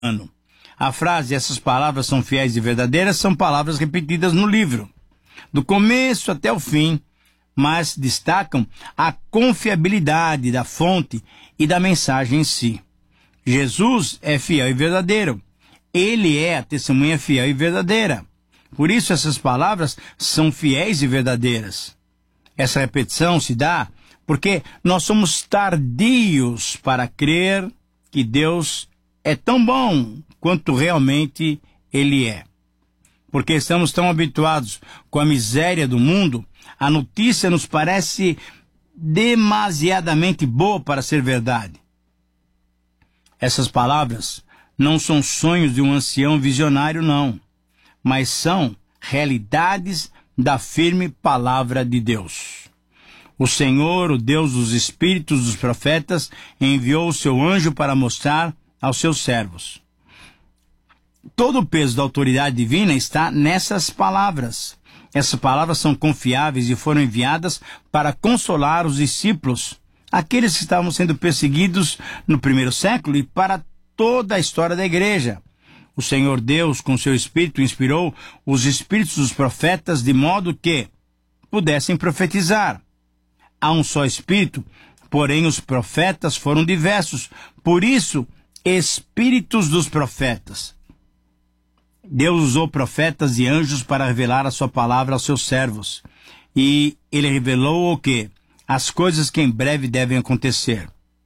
ano. A frase, essas palavras são fiéis e verdadeiras, são palavras repetidas no livro, do começo até o fim, mas destacam a confiabilidade da fonte e da mensagem em si. Jesus é fiel e verdadeiro. Ele é a testemunha fiel e verdadeira. Por isso essas palavras são fiéis e verdadeiras. Essa repetição se dá porque nós somos tardios para crer que Deus é tão bom quanto realmente Ele é. Porque estamos tão habituados com a miséria do mundo, a notícia nos parece demasiadamente boa para ser verdade. Essas palavras não são sonhos de um ancião visionário, não, mas são realidades da firme palavra de Deus. O Senhor, o Deus dos espíritos dos profetas, enviou o seu anjo para mostrar aos seus servos. Todo o peso da autoridade divina está nessas palavras. Essas palavras são confiáveis e foram enviadas para consolar os discípulos, aqueles que estavam sendo perseguidos no primeiro século e para toda a história da igreja. O Senhor Deus, com seu Espírito, inspirou os espíritos dos profetas de modo que pudessem profetizar. Há um só Espírito, porém os profetas foram diversos, por isso, espíritos dos profetas. Deus usou profetas e anjos para revelar a sua palavra aos seus servos. E ele revelou o quê? As coisas que em breve devem acontecer.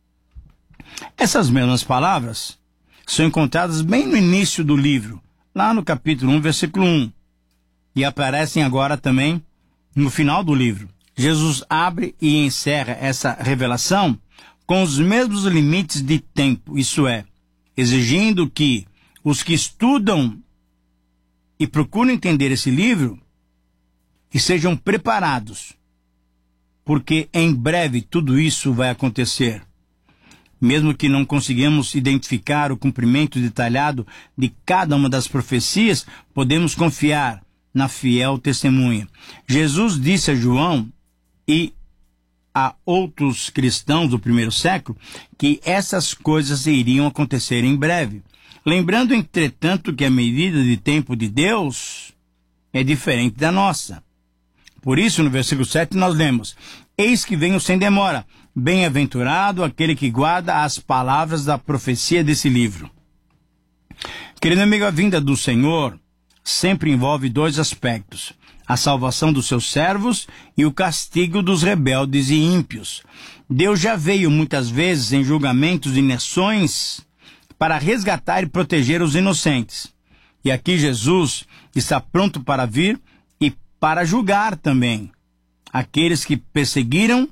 Essas mesmas palavras são encontradas bem no início do livro, lá no capítulo 1, versículo 1. E aparecem agora também no final do livro. Jesus abre e encerra essa revelação com os mesmos limites de tempo, isso é, exigindo que os que estudam e procuram entender esse livro estejam preparados, porque em breve tudo isso vai acontecer. Mesmo que não conseguimos identificar o cumprimento detalhado de cada uma das profecias, podemos confiar na fiel testemunha. Jesus disse a João e a outros cristãos do primeiro século que essas coisas iriam acontecer em breve. Lembrando, entretanto, que a medida de tempo de Deus é diferente da nossa. Por isso, no versículo 7, nós lemos: Eis que venho sem demora, bem-aventurado aquele que guarda as palavras da profecia desse livro. Querido amigo, a vinda do Senhor sempre envolve dois aspectos: a salvação dos seus servos e o castigo dos rebeldes e ímpios. Deus já veio muitas vezes em julgamentos de nações para resgatar e proteger os inocentes. E aqui Jesus está pronto para vir e para julgar também aqueles que perseguiram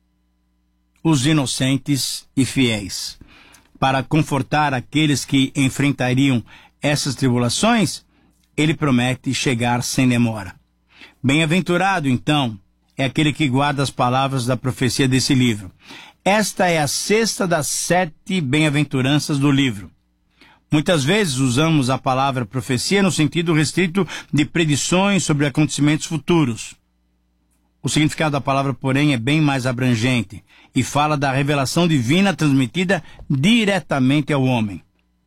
os inocentes e fiéis. Para confortar aqueles que enfrentariam essas tribulações, ele promete chegar sem demora. Bem-aventurado, então, é aquele que guarda as palavras da profecia desse livro. Esta é a sexta das 7 bem-aventuranças do livro. Muitas vezes usamos a palavra profecia no sentido restrito de predições sobre acontecimentos futuros. O significado da palavra, porém, é bem mais abrangente e fala da revelação divina transmitida diretamente ao homem.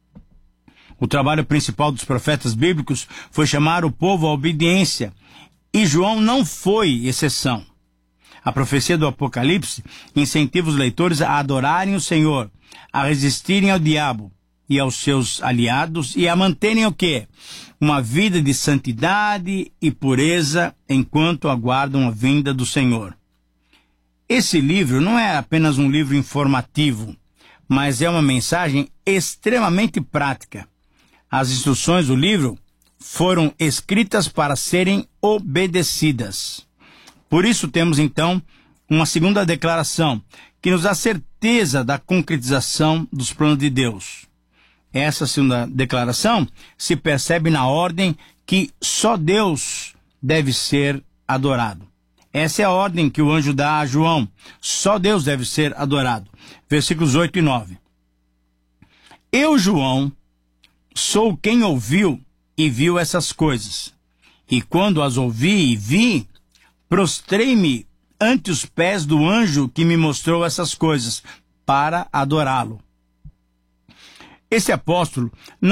O trabalho principal dos profetas bíblicos foi chamar o povo à obediência, e João não foi exceção. A profecia do Apocalipse incentiva os leitores a adorarem o Senhor, a resistirem ao diabo e aos seus aliados e a manterem o quê? Uma vida de santidade e pureza enquanto aguardam a vinda do Senhor. Esse livro não é apenas um livro informativo, mas é uma mensagem extremamente prática. As instruções do livro foram escritas para serem obedecidas. Por isso temos então uma segunda declaração que nos dá certeza da concretização dos planos de Deus. Essa segunda declaração se percebe na ordem que só Deus deve ser adorado. Essa é a ordem que o anjo dá a João. Só Deus deve ser adorado. Versículos 8 e 9. Eu, João, sou quem ouviu e viu essas coisas. E quando as ouvi e vi, prostrei-me ante os pés do anjo que me mostrou essas coisas, para adorá-lo. Esse apóstolo